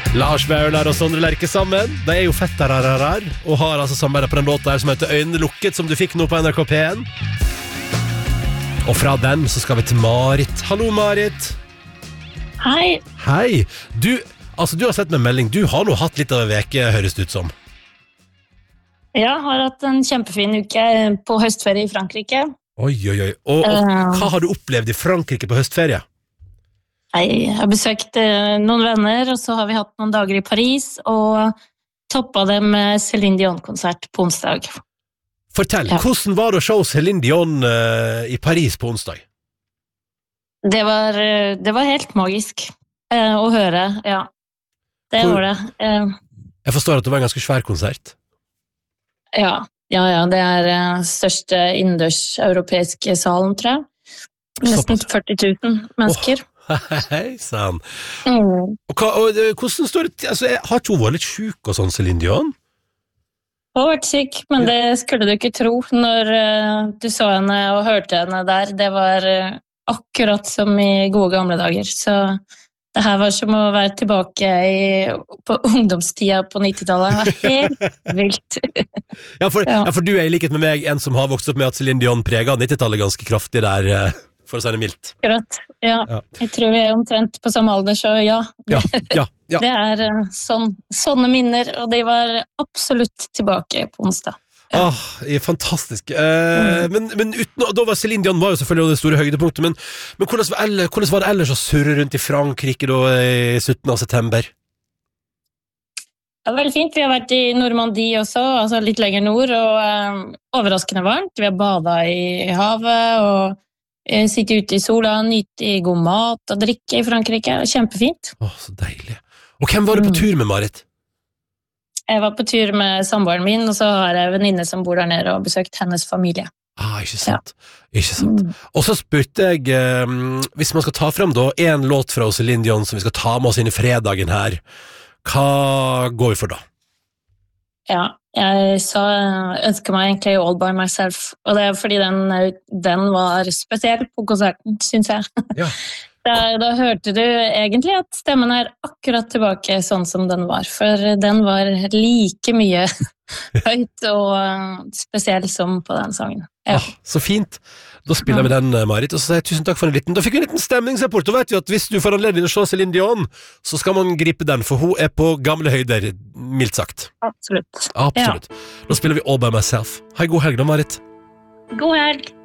Lars Vaular og Sondre Lerche sammen. De jo fetterarar og har altså samarbeidet på den låta her som heter Øynene lukket, som du fikk nå på NRK P1. Og fra den så skal vi til Marit. Hallo Marit. Hei. Hei. Du har sett med melding. Du har nå hatt litt av en veke, høres det ut som. Ja, har hatt en kjempefin uke på høstferie i Frankrike. Oi. Og hva har du opplevd i Frankrike på høstferie? Jeg har besøkt noen venner, og så har vi hatt noen dager i Paris, og toppet det med Céline Dion-konsert på onsdag. Fortell, hvordan var det å se Céline Dion i Paris på onsdag? Det var helt magisk å høre, ja. Det var det. Jeg forstår at det var en ganske svær konsert. Ja, det største innendørs europeiske salen, tror jeg. Nesten 40 000 mennesker. Hei, sann. Og hvordan står det til? Altså, har ikke hun vært litt syk og sånn, Céline Dion? Hun har vært syk, men det skulle du ikke tro når du så henne og hørte henne der. Det var akkurat som i gode gamle dager, så det her var som å være tilbake på ungdomstida på 90-tallet. Det var helt vilt. For du i likhet med meg en som har vokst opp med at Céline Dion preget 90-tallet ganske kraftig der, for å si det mildt. Akkurat, ja. Jeg tror vi omtrent på samme alder, så ja. Det sånne minner, og de var absolutt tilbake på onsdag. Fantastisk. Men da var Céline Dion var jo selvfølgelig det store høydepunktet, men hvordan var det ellers å surre rundt i Frankrike da i 17. av september? Det var veldig fint. Vi har vært i Normandie også, altså litt lenger nord, og overraskende varmt. Vi har badet i havet, og sitte ute i sola, nyte i god mat og drikke i Frankrike. Kjempefint. Så deilig. Og hvem var du på tur med, Marit? Jeg var på tur med samboeren min, og så har jeg en venninne som bor der nede og besøkt hennes familie. Ikke sant. Og så spurte jeg, hvis man skal ta frem da en låt fra Céline Dion som vi skal ta med oss inn i fredagen her, hva går vi for da? Ja, jeg ønsker meg egentlig All By Myself, og det fordi den var spesiell på konserten, synes jeg. Ja. Da hørte du egentlig at stemmen akkurat tilbake sånn som den var, for den var like mye høyt og spesiell som på den sangen. Så fint. Da spiller vi den, Marit, og så sier jeg tusen takk for da fikk vi en liten stemningsrapport. Da vet vi at hvis du får anledning til å se Céline Dion, så skal man gripe den, for hun på gamle høyder, mildt sagt. Absolutt. Da spiller vi All By Myself. Ha en god helg da, Marit. God helg.